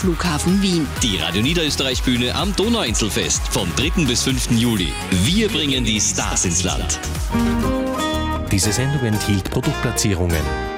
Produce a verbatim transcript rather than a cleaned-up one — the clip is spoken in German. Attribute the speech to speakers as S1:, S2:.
S1: Flughafen Wien.
S2: Die Radio Niederösterreich-Bühne am Donauinselfest vom dritten bis fünften Juli. Wir bringen die Stars ins Land.
S3: Diese Sendung enthielt Produktplatzierungen.